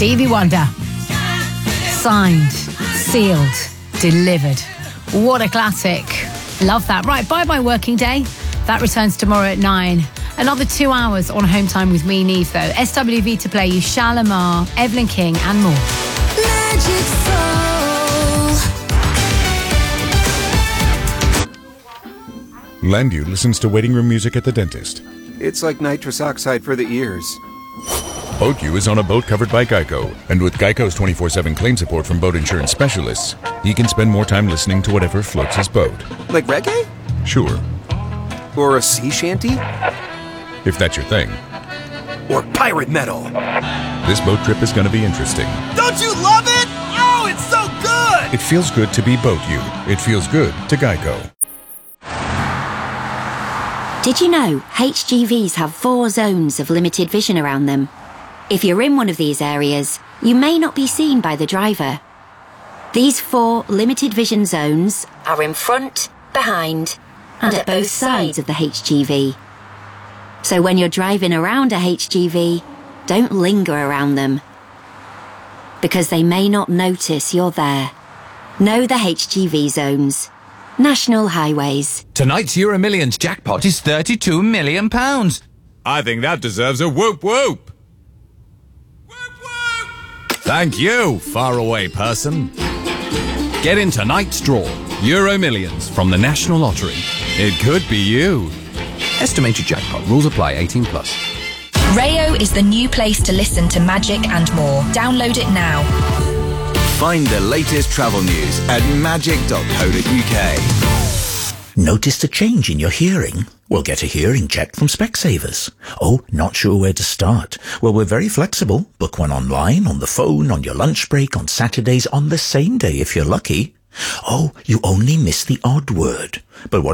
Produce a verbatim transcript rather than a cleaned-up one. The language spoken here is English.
Stevie Wonder. Signed, sealed, delivered. What a classic. Love that. Right, bye-bye Working Day. That returns tomorrow at nine. Another two hours on Home Time with me, Neve, though. S W V to play you Shalimar, Evelyn King and more. Magic Soul. Landu listens to waiting room music at the dentist. It's like nitrous oxide for the ears. Boat U is on a boat covered by Geico. And with Geico's twenty-four seven claim support from boat insurance specialists, he can spend more time listening to whatever floats his boat. Like reggae? Sure. Or a sea shanty? If that's your thing. Or pirate metal? This boat trip is going to be interesting. Don't you love it? Oh, it's so good! It feels good to be Boat U. It feels good to Geico. Did you know H G Vs have four zones of limited vision around them? If you're in one of these areas, you may not be seen by the driver. These four limited vision zones are in front, behind, and at both sides of the H G V. So when you're driving around a H G V, don't linger around them, because they may not notice you're there. Know the H G V zones. National Highways. Tonight's Euro Millions jackpot is thirty-two million pounds. I think that deserves a whoop whoop. Whoop whoop. Thank you, faraway person. Get in tonight's draw. Euro Millions from the National Lottery. It could be you. Estimated jackpot. Rules apply. eighteen plus. Rayo is the new place to listen to Magic and more. Download it now. Find the latest travel news at magic dot co dot uk. Noticed a change in your hearing? Well, get a hearing check from Specsavers. Oh, not sure where to start? Well, we're very flexible. Book one online, on the phone, on your lunch break, on Saturdays, on the same day if you're lucky. Oh, you only miss the odd word. But what